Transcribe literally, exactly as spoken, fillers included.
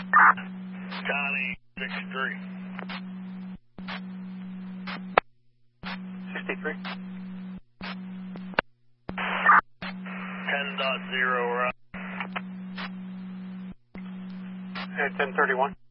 Connie, sixty-three. sixty-three. ten dot zero, we're up. At ten thirty-one.